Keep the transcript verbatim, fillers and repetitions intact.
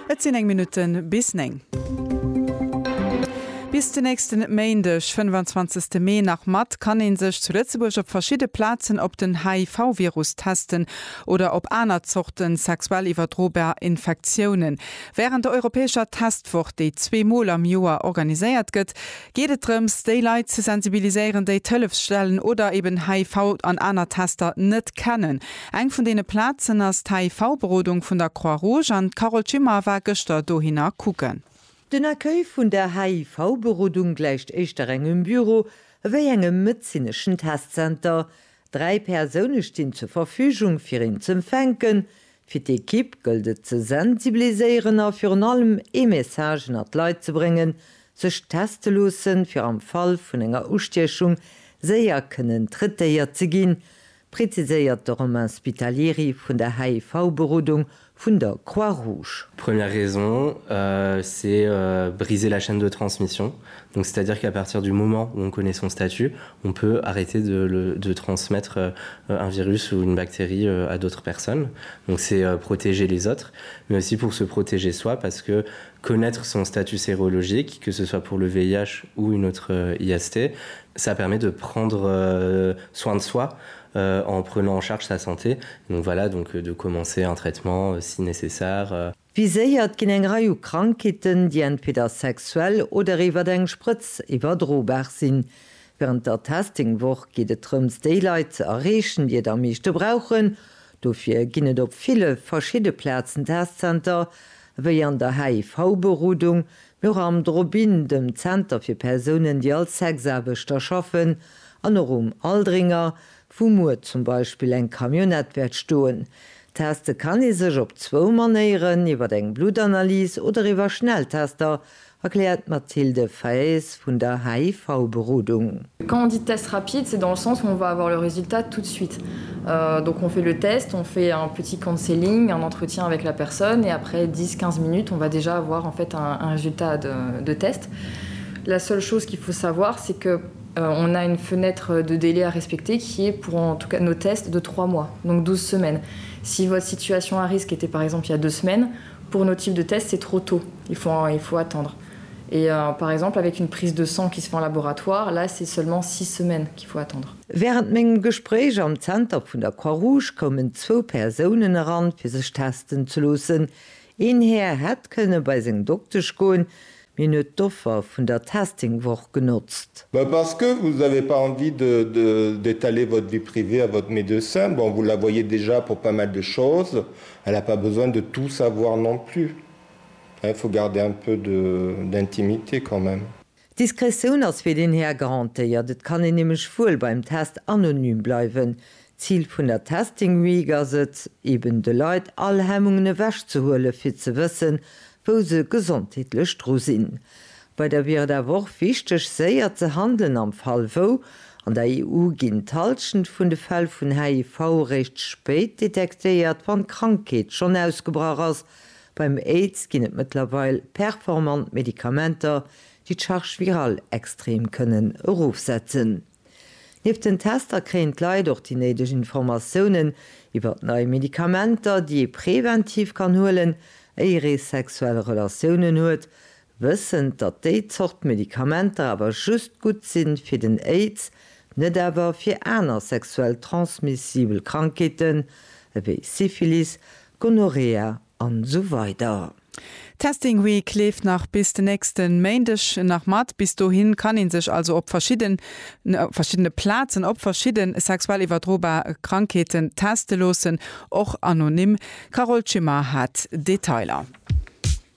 Et sinn eng Minuten bis neng. Bis den nächsten Montag, fünfundzwanzigsten Mai nach Matt, kann ihn sich zu Lützeburg auf verschiedene Plätzen ob den H I V-Virus testen oder ob andere Sorten sexuell übertragbarer Infektionen. Während der europäischer Testwoche, die zweimal am Jahr organisiert wird, geht es darum, die Leute zu sensibilisieren, die Hilfsstellen oder eben H I V an anderen Tester nicht kennen. Ein von diesen Plätzen ist die H I V-Beratung von der Croix-Rouge und Carol Schimmer war gestern dahin gucken. Den Accueil vun der H I V-Berodung gleicht eichter engem Büro ewéi engem medizинschen Testcenter. Drei Personen stehen zur Verfügung fir ihn zum Fenken. Fi d'Equipe gëldet ze sensibiliseieren a fir an allem E-Messagen at Leiit zu bringen, sech testelosen fir am Fall vun enger Ustechung séier kënnen trittéiert ze ginn, präziséiert der Romain Spitalieri vun der H I V-Berodung vun der Croix-Rouge. Première raison, euh, c'est euh, briser la chaîne de transmission. Donc, c'est-à-dire qu'à partir du moment où on connaît son statut, on peut arrêter de, le, de transmettre euh, un virus ou une bactérie euh, à d'autres personnes. Donc, c'est euh, protéger les autres, mais aussi pour se protéger soi, parce que connaître son statut sérologique, que ce soit pour le V I H ou une autre euh, I S T, ça permet de prendre euh, soin de soi euh, en prenant en charge sa santé. Donc voilà, donc euh, de commencer un traitement euh, si nécessaire. Euh. Wie séiert ginn eng Reihe Krankheiten, die entweder sexuell oder iwwer eng Spritz iwwerdrobar sinn. Während der Testingwoch geht et drums Daylight ze errechen, die der meeschte brauchen. Dofir ginnet op viele verschiedene Plätzen Testcenter, wéi an der H I V-Berodung, nur am Drobin, dem Center fir Personen, die als Sexarbeiter schaffen, an um Aldringer, wo Mut zum Beispiel eng Kamionett werd stoen. Teste kann i sech op zwo Manieren, iwwer eng Blutanalyse oder iwwer Schnelltester, erklärt Mathilde Faes von der H I V-Berodung. Quand on dit test rapide, c'est dans le sens où on va avoir le résultat tout de suite. Euh, donc on fait le test, on fait un petit counseling, un entretien avec la personne et après dix à quinze minutes, on va déjà avoir en fait un, un résultat de, de test. La seule chose qu'il faut savoir, c'est que euh, on a une fenêtre de délai à respecter qui est pour en tout cas nos tests de trois mois, donc douze semaines. Si votre situation à risque était par exemple il y a deux semaines, pour nos types de tests, c'est trop tôt. Il faut, il faut attendre. Et euh, par exemple, avec une prise de sang qui se fait en laboratoire, là, c'est seulement six semaines qu'il faut attendre. Während mengem Gespräch am Center vun der Croix-Rouge kommen zwo Personen heran, fir sech testen zu losen. Een her het kënne bei seg Doktorch goen, mir net Doffer vun der Testingwoch genutzt. Bah parce que vous n'avez pas envie de, de, d'étaler votre vie privée à votre médecin. Bon, vous la voyez déjà pour pas mal de choses. Elle n'a pas besoin de tout savoir non plus. Il faut garder un peu de, d'intimité quand même. Diskretion ass fir den her garantiiert, dat kann en nemech vuuel beim Test anonym bleiwen. Ziel vun der Testing-Week ass eben de Leiit all Hemmungen wäch zu hole fir ze wëssen, wo se gesundheitlich tro sinn. Bei der wir der woch wichtech séier ze handeln am Fall wo, an der E U ginn talschend vun de Fall vun H I V recht spéit detekteiert wann Krankheet schon ausgebracht ass. Beim AIDS ginnet mittlerweile performant Medikamenter, die d'Charge viral extrem können rufsetzen. Neben den Tester kränt Leid auch die nötigen Informationen über neue Medikamenter, die präventiv kann holen, ihre sexuelle Relationen hat, wissen, dass die Sort Medikamente aber just gut sind für den AIDS, nicht aber für andere sexuell transmissible Krankheiten wie Syphilis, Gonorrhea und so weiter. Testing Week lebt nach bis den nächsten Montag nach Matt. Bis dahin kann ihn sich also auf verschiedene, verschiedene Plätzen, auf verschiedene sexuell übertragbare Krankheiten testen lassen, auch anonym. Carol Schimmer hat Detailer.